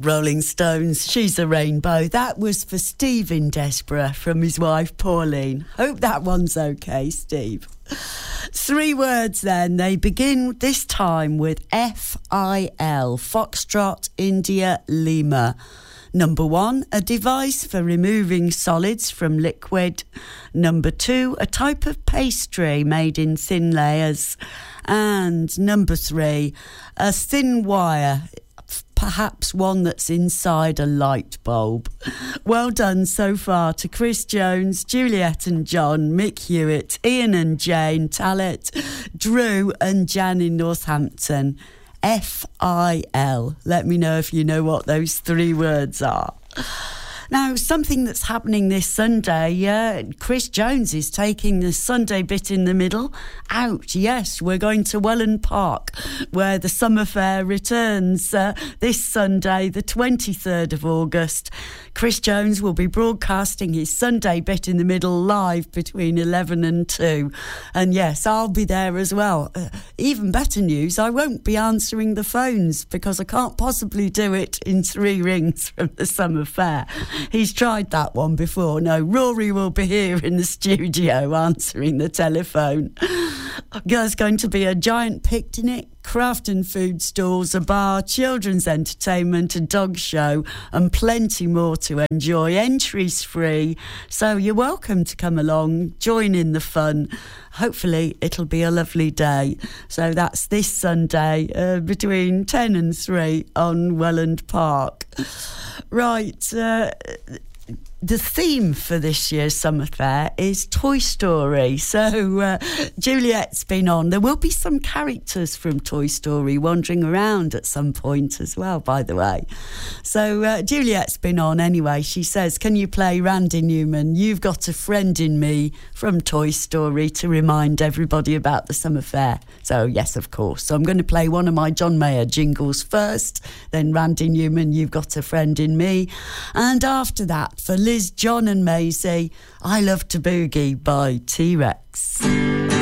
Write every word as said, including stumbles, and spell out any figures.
Rolling Stones, She's a Rainbow. That was for Steve in Desborough from his wife Pauline. Hope that one's okay, Steve. Three words then. They begin this time with F I L, Foxtrot India Lima. Number one, a device for removing solids from liquid. Number two, a type of pastry made in thin layers. And number three, a thin wire, perhaps one that's inside a light bulb. Well done so far to Chris Jones, Juliet and John, Mick Hewitt, Ian and Jane Tallett, Drew and Jan in Northampton. F I L. Let me know if you know what those three words are. Now, something that's happening this Sunday, uh, Chris Jones is taking the Sunday bit in the middle out. Yes, we're going to Welland Park, where the summer fair returns uh, this Sunday, the twenty-third of August. Chris Jones will be broadcasting his Sunday bit in the middle live between eleven and two. And yes, I'll be there as well. Uh, even better news, I won't be answering the phones because I can't possibly do it in three rings from the summer fair. He's tried that one before. No, Rory will be here in the studio answering the telephone. There's going to be a giant picnic, craft and food stalls, a bar, children's entertainment, a dog show, and plenty more to enjoy. Entry's free, so you're welcome to come along, join in the fun. Hopefully it'll be a lovely day. So that's this Sunday uh, between ten and three on Welland Park. Right, uh, the theme for this year's summer fair is Toy Story. So uh, Juliet's been on. There will be some characters from Toy Story wandering around at some point as well, by the way. So uh, Juliet's been on anyway. She says, can you play Randy Newman, You've Got a Friend in Me from Toy Story, to remind everybody about the summer fair? So yes, of course. So I'm going to play one of my John Mayer jingles first, then Randy Newman, You've Got a Friend in Me. And after that, for Liz, John and Maisie, I Love to Boogie by T-Rex.